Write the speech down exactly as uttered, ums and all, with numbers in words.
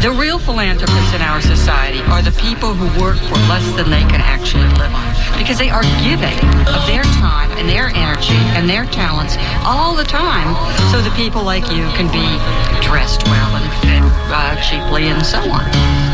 The real philanthropists in our society are the people who work for less than they can actually live on, because they are giving of their time and their energy and their talents all the time so that people like you can be dressed well and fed uh, cheaply and so on.